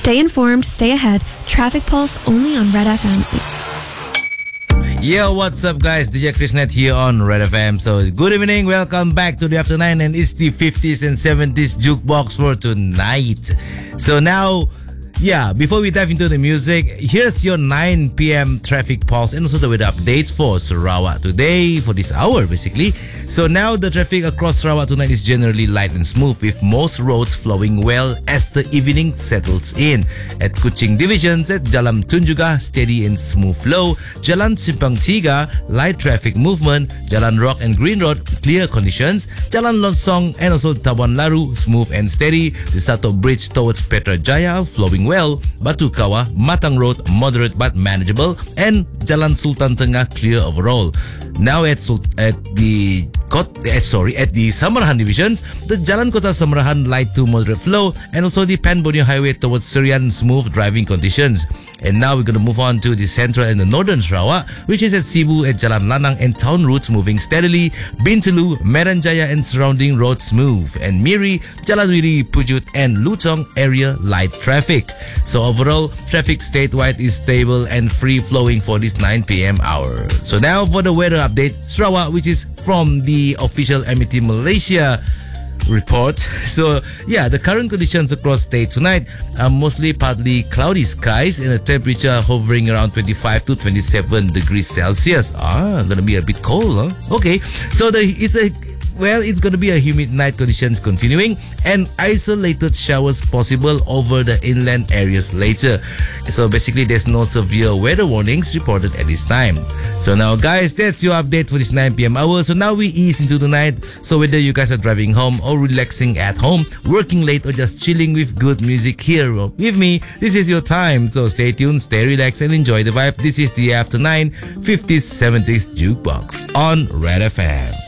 Stay informed, stay ahead. Traffic Pulse only on Red FM. Yo, what's up, guys? DJ Krishnet here on Red FM. So, good evening. Welcome back to the After 9, and it's the 50s and 70s jukebox for tonight. So now, before we dive into the music, here's your 9 p.m. traffic pulse and also the weather updates for Sarawak today, for this hour basically. So now the traffic across Sarawak tonight is generally light and smooth, with most roads flowing well as the evening settles in. At Kuching Divisions, at Jalan Tunjungan, steady and smooth flow. Jalan Simpang Tiga, light traffic movement. Jalan Rock and Green Road, clear conditions. Jalan Lonsong and also Tabon Laru, smooth and steady. The Sato Bridge towards Petrajaya, flowing well. Batu Kawah, Matang Road, moderate but manageable, and Jalan Sultan Tengah, clear overall. Now at the Samarahan divisions, the Jalan Kota Samarahan, light to moderate flow, and also the Pan Borneo Highway towards Serian, smooth driving conditions. And now we're going to move on to the central and the northern Sarawak, which is at Sibu, at Jalan Lanang and town routes moving steadily. Bintulu, Meranjaya and surrounding roads smooth. And Miri, Jalan Wiri, Pujut and Lutong area light traffic. So overall, traffic statewide is stable and free flowing for this 9 p.m. hour. So now for the weather update, Sarawak, which is from the official MET Malaysia report. So the current conditions across state tonight are mostly partly cloudy skies and a temperature hovering around 25 to 27 degrees Celsius. Gonna be a bit cold, huh? Okay, so it's going to be a humid night conditions continuing and isolated showers possible over the inland areas later. So basically, there's no severe weather warnings reported at this time. So now, guys, that's your update for this 9 p.m. hour. So now we ease into the night. So whether you guys are driving home or relaxing at home, working late or just chilling with good music here with me, this is your time. So stay tuned, stay relaxed and enjoy the vibe. This is the After 9 50s 70s Jukebox on Red FM.